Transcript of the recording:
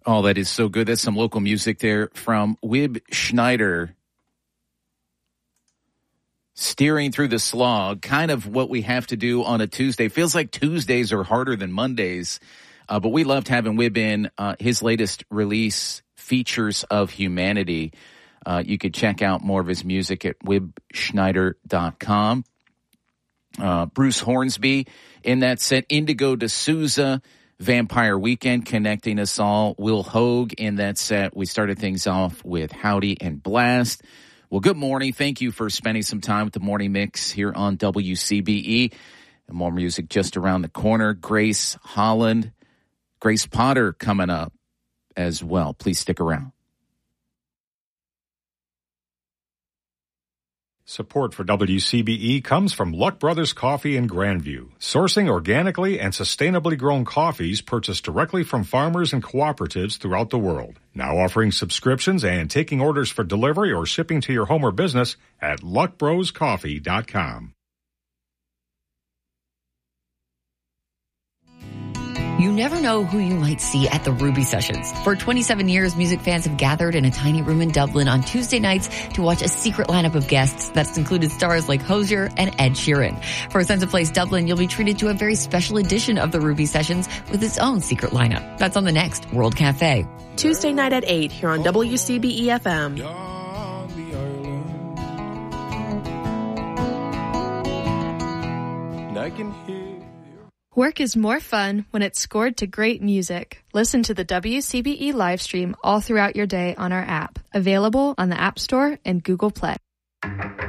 Oh, that is so good. That's some local music there from Wib Schneider. Steering through the slog, kind of what we have to do on a Tuesday. Feels like Tuesdays are harder than Mondays, but we loved having Wib in. His latest release, Features of Humanity. You could check out more of his music at wibschneider.com. Bruce Hornsby in that set. Indigo D'Souza, Vampire Weekend, connecting us all. Will Hogue in that set. We started things off with Howdy and Blast. Well, good morning. Thank you for spending some time with the Morning Mix here on WCBE. And more music just around the corner. Grace Holland, Grace Potter coming up as well. Please stick around. Support for WCBE comes from Luck Brothers Coffee in Grandview, sourcing organically and sustainably grown coffees purchased directly from farmers and cooperatives throughout the world. Now offering subscriptions and taking orders for delivery or shipping to your home or business at luckbroscoffee.com. You never know who you might see at the Ruby Sessions. For 27 years, music fans have gathered in a tiny room in Dublin on Tuesday nights to watch a secret lineup of guests that's included stars like Hozier and Ed Sheeran. For a Sense of Place Dublin, you'll be treated to a very special edition of the Ruby Sessions with its own secret lineup. That's on the next World Cafe. Tuesday night at 8 here on WCBE FM. I can hear. Work is more fun when it's scored to great music. Listen to the WCBE live stream all throughout your day on our app. Available on the App Store and Google Play.